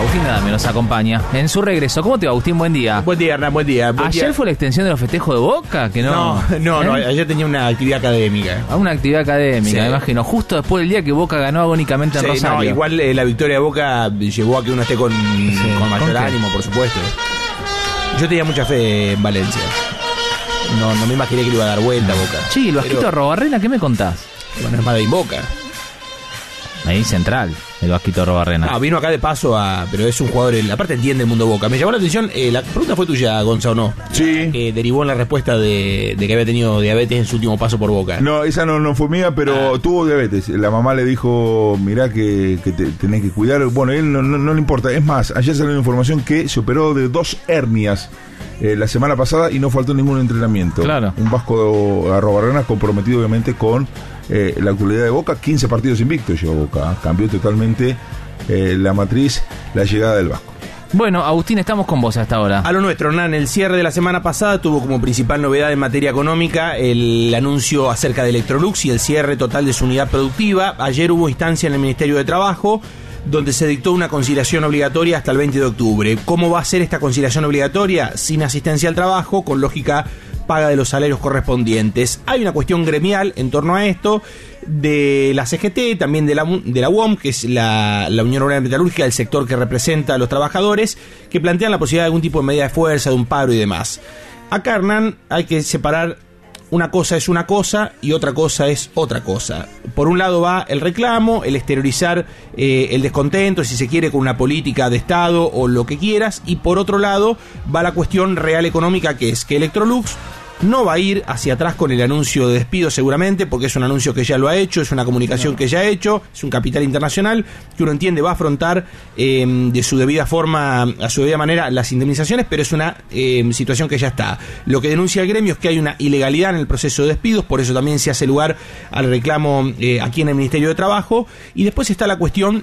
Agustín Adame nos acompaña en su regreso. ¿Cómo te va, Agustín? Buen día. Buen día, Hernán, buen día. ¿Ayer fue la extensión de los festejos de Boca? Que no, no, ayer tenía una actividad académica. Una actividad académica, sí. Me imagino. Justo después del día que Boca ganó agónicamente en Rosario. No, igual la victoria de Boca llevó a que uno esté con mayor ánimo, por supuesto. Yo tenía mucha fe en Valencia. No me imaginé que le iba a dar vuelta a Boca. Sí, el Vasquito Arrobarrena, ¿qué me contás? Bueno, es Madrid Boca. Ahí central, el Vasquito Arrobarrena. Vino acá de paso pero es un jugador, aparte entiende el mundo Boca. Me llamó la atención, la pregunta fue tuya, Gonza, ¿o no? Sí. Derivó en la respuesta de que había tenido diabetes en su último paso por Boca. No, esa no fue mía, pero tuvo diabetes. La mamá le dijo, mirá que tenés que cuidar. Bueno, él no le importa. Es más, ayer salió una información que se operó de 2 hernias la semana pasada y no faltó ningún entrenamiento. Claro. Un Vasco Arrobarrena comprometido obviamente con la actualidad de Boca. 15 partidos invictos llevó Boca. Cambió totalmente la matriz, la llegada del Vasco. Bueno, Agustín, estamos con vos hasta ahora. A lo nuestro, Hernán. El cierre de la semana pasada tuvo como principal novedad en materia económica el anuncio acerca de Electrolux y el cierre total de su unidad productiva. Ayer hubo instancia en el Ministerio de Trabajo donde se dictó una conciliación obligatoria hasta el 20 de octubre. ¿Cómo va a ser esta conciliación obligatoria? Sin asistencia al trabajo, con lógica paga de los salarios correspondientes. Hay una cuestión gremial en torno a esto de la CGT, también de la UOM, que es la Unión Obrera Metalúrgica, el sector que representa a los trabajadores, que plantean la posibilidad de algún tipo de medida de fuerza, de un paro y demás. Acá, Hernán, hay que separar. Una cosa es una cosa y otra cosa es otra cosa. Por un lado va el reclamo, el exteriorizar el descontento, si se quiere, con una política de Estado o lo que quieras, y por otro lado va la cuestión real económica, que es que Electrolux no va a ir hacia atrás con el anuncio de despido seguramente, porque es un anuncio que ya lo ha hecho, es una comunicación que ya ha hecho, es un capital internacional que uno entiende va a afrontar de su debida forma, a su debida manera, las indemnizaciones, pero es una situación que ya está. Lo que denuncia el gremio es que hay una ilegalidad en el proceso de despidos, por eso también se hace lugar al reclamo aquí en el Ministerio de Trabajo, y después está la cuestión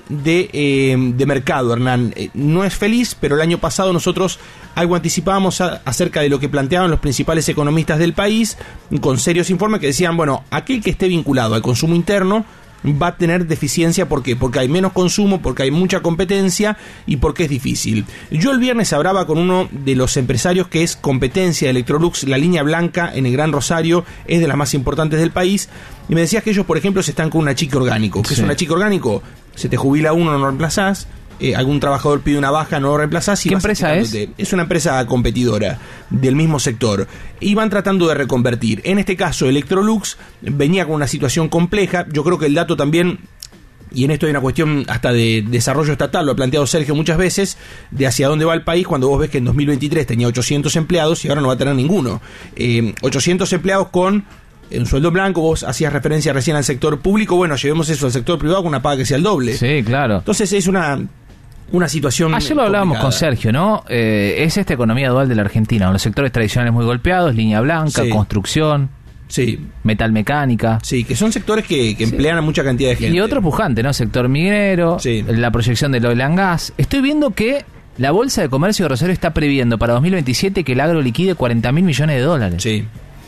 de mercado, Hernán. No es feliz, pero el año pasado nosotros algo anticipábamos acerca de lo que planteaban los principales economistas del país, con serios informes que decían, bueno, aquel que esté vinculado al consumo interno va a tener deficiencia. ¿Por qué? Porque hay menos consumo, porque hay mucha competencia y porque es difícil. Yo el viernes hablaba con uno de los empresarios que es competencia de Electrolux, la línea blanca en el Gran Rosario, es de las más importantes del país, y me decías que ellos, por ejemplo, se están con un achique orgánico. ¿Qué es un achique orgánico? Se te jubila uno, no lo reemplazás. Algún trabajador pide una baja, no lo reemplazás. ¿Qué empresa es? Es una empresa competidora del mismo sector. Y van tratando de reconvertir. En este caso, Electrolux venía con una situación compleja. Yo creo que el dato también, y en esto hay una cuestión hasta de desarrollo estatal, lo ha planteado Sergio muchas veces, de hacia dónde va el país cuando vos ves que en 2023 tenía 800 empleados y ahora no va a tener ninguno. 800 empleados con un sueldo blanco. Vos hacías referencia recién al sector público. Bueno, llevemos eso al sector privado con una paga que sea el doble. Sí, claro. Entonces es una situación. Ayer lo hablábamos con Sergio, ¿no? Es esta economía dual de la Argentina, los sectores tradicionales muy golpeados, línea blanca, sí, construcción, sí, metalmecánica. Sí, que son sectores que emplean a mucha cantidad de gente. Y otro pujante, ¿no? Sector minero, sí, la proyección del oil and gas. Estoy viendo que la Bolsa de Comercio de Rosario está previendo para 2027 que el agro liquide $40.000 millones. Sí.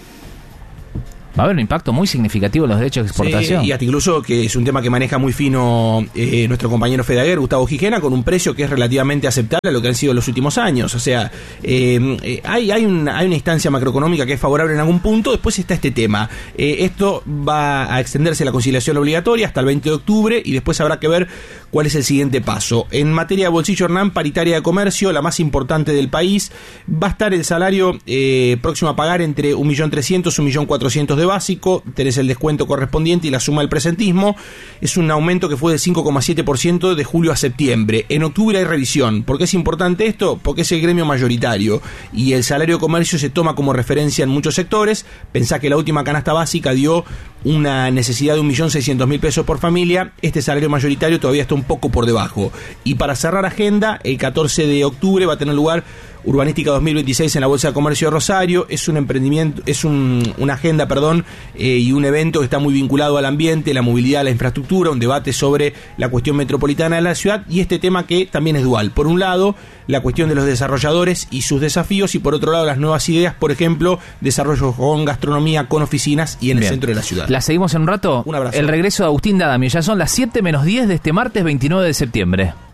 Va a haber un impacto muy significativo en los derechos de exportación. Sí, y hasta incluso que es un tema que maneja muy fino nuestro compañero Fedaguer, Gustavo Gijena, con un precio que es relativamente aceptable a lo que han sido los últimos años. O sea, hay una instancia macroeconómica que es favorable en algún punto. Después está este tema. Esto va a extenderse la conciliación obligatoria hasta el 20 de octubre y después habrá que ver cuál es el siguiente paso. En materia de bolsillo, Hernán, paritaria de comercio, la más importante del país, va a estar el salario próximo a pagar entre 1.300.000 y 1.400.000 de básico, tenés el descuento correspondiente y la suma del presentismo. Es un aumento que fue del 5,7% de julio a septiembre. En octubre hay revisión. ¿Por qué es importante esto? Porque es el gremio mayoritario y el salario de comercio se toma como referencia en muchos sectores. Pensá que la última canasta básica dio una necesidad de 1.600.000 pesos por familia. Este salario mayoritario todavía está un poco por debajo. Y para cerrar agenda, el 14 de octubre va a tener lugar Urbanística 2026 en la Bolsa de Comercio de Rosario. Es un emprendimiento, es una agenda, y un evento que está muy vinculado al ambiente, la movilidad, la infraestructura, un debate sobre la cuestión metropolitana de la ciudad y este tema que también es dual. Por un lado, la cuestión de los desarrolladores y sus desafíos, y por otro lado, las nuevas ideas, por ejemplo, desarrollo con gastronomía, con oficinas y en el centro de la ciudad. ¿La seguimos en un rato? Un abrazo. El regreso de Agustín Adame. Ya son las 7:10 de este martes 29 de septiembre.